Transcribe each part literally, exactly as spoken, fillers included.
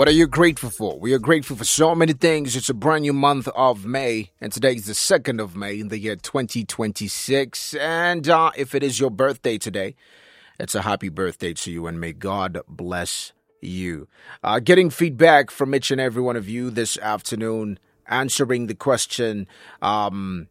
What are you grateful for? We are grateful for so many things. It's a brand new month of May, and today is the second of May in the year twenty twenty-six. And uh, if it is your birthday today, it's a happy birthday to you, and may God bless you. Uh, getting feedback from each and every one of you this afternoon, answering the question, um,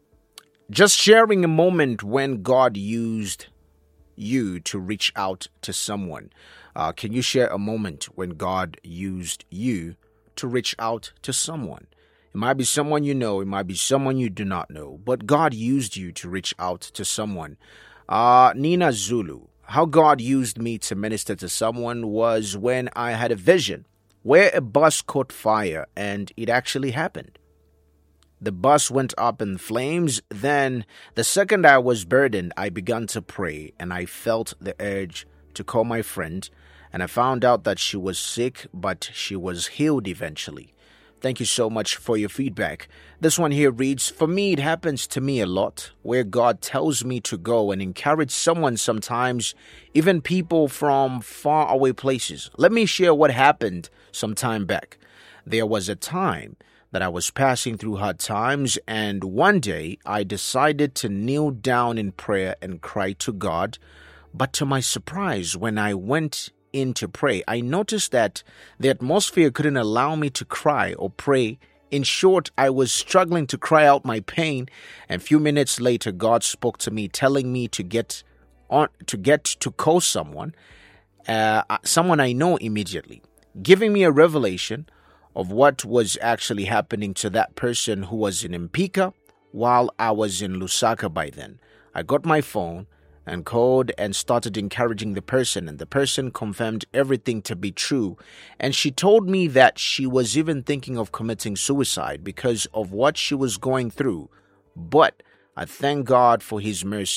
just sharing a moment when God used you to reach out to someone. Uh, can you share a moment when God used you to reach out to someone? It might be someone you know, it might be someone you do not know, but God used you to reach out to someone. Uh, Nina Zulu, how God used me to minister to someone was when I had a vision where a bus caught fire, and it actually happened. The bus went up in flames. Then, the second I was burdened, I began to pray, and I felt the urge to call my friend, and I found out that she was sick, but she was healed eventually. Thank you so much for your feedback. This one here reads, for me, it happens to me a lot, where God tells me to go and encourage someone sometimes, even people from far away places. Let me share what happened some time back. There was a time that I was passing through hard times, and one day I decided to kneel down in prayer and cry to God. But to my surprise, when I went in to pray, I noticed that the atmosphere couldn't allow me to cry or pray. In short, I was struggling to cry out my pain, and a few minutes later, God spoke to me, telling me to get on to get to call someone, uh, someone I know immediately, giving me a revelation of what was actually happening to that person who was in Mpika while I was in Lusaka by then. I got my phone and called and started encouraging the person, and the person confirmed everything to be true. And she told me that she was even thinking of committing suicide because of what she was going through. But I thank God for His mercy.